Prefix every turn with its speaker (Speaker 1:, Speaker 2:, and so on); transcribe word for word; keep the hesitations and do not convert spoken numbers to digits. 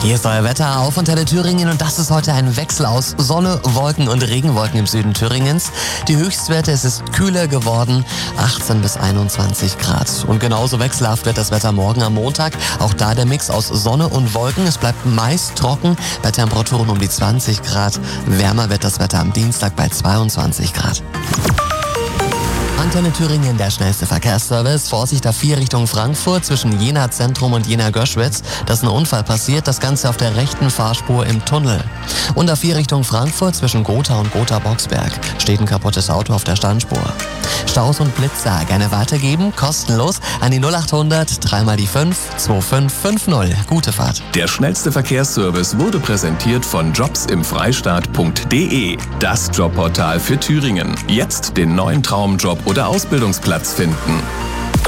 Speaker 1: Hier ist euer Wetter auf Antenne Thüringen und das ist heute ein Wechsel aus Sonne, Wolken und Regenwolken im Süden Thüringens. Die Höchstwerte, es ist kühler geworden, achtzehn bis einundzwanzig Grad. Und genauso wechselhaft wird das Wetter morgen am Montag. Auch da der Mix aus Sonne und Wolken. Es bleibt meist trocken bei Temperaturen um die zwanzig Grad. Wärmer wird das Wetter am Dienstag bei zweiundzwanzig Grad. Antenne Thüringen, der schnellste Verkehrsservice. Vorsicht A vier Richtung Frankfurt zwischen Jena Zentrum und Jena Göschwitz. Da ist ein Unfall passiert, das Ganze auf der rechten Fahrspur im Tunnel. Und A vier Richtung Frankfurt zwischen Gotha und Gotha-Boxberg. Steht ein kaputtes Auto auf der Standspur. Staus und Blitzer gerne weitergeben, kostenlos an die null achthundert, dreimal die fünf, zwei fünf fünf null. Gute Fahrt.
Speaker 2: Der schnellste Verkehrsservice wurde präsentiert von jobs im freistaat punkt de. Das Jobportal für Thüringen. Jetzt den neuen Traumjob oder Ausbildungsplatz finden.